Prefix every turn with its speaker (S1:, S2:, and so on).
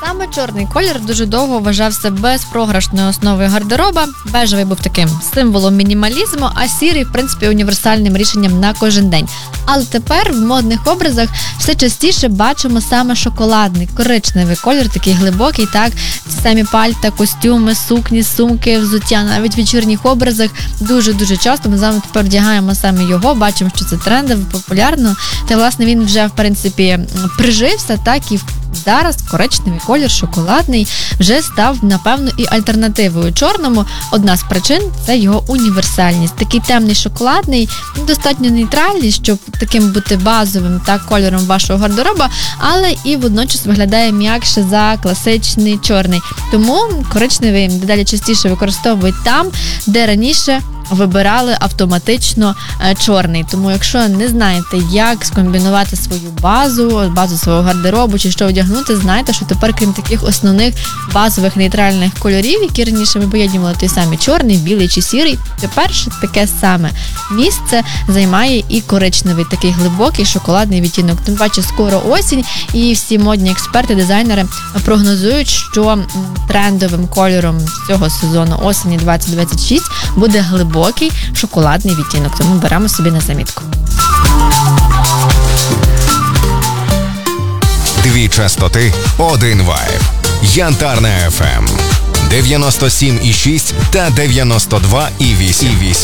S1: Саме чорний колір дуже довго вважався безпрограшною основою гардероба. Бежевий був таким символом мінімалізму, а сірий, в принципі, універсальним рішенням на кожен день. Але тепер в модних образах все частіше бачимо саме шоколадний, коричневий колір, такий глибокий, так, ці самі пальта, костюми, сукні, сумки, взуття, навіть в вечірніх образах дуже-дуже часто ми з вами тепер вдягаємо саме його, бачимо, що це трендово, популярно, та, власне, він вже, в принципі, прижився, так, і зараз коричневий колір, шоколадний, вже став, напевно, і альтернативою чорному. Одна з причин – це його універсальність. Такий темний шоколадний, достатньо нейтральний, щоб таким бути базовим, так, кольором вашого гардероба, але і водночас виглядає м'якше за класичний чорний. Тому коричневий дедалі частіше використовують там, де раніше вибирали автоматично чорний. Тому якщо не знаєте, як скомбінувати свою базу свого гардеробу чи що одягнути, знайте, що тепер, крім таких основних базових нейтральних кольорів, які раніше ми поєднували, той самий чорний, білий чи сірий, тепер ще таке саме місце займає і коричневий, такий глибокий шоколадний відтінок. Тим паче скоро осінь, і всі модні експерти, дизайнери прогнозують, що трендовим кольором цього сезону осені 2026 буде глибокий шоколадний відтінок, тому беремо собі на замітку.
S2: Дві частоти, один вайб. Янтарна FM 97,6 та 92,8.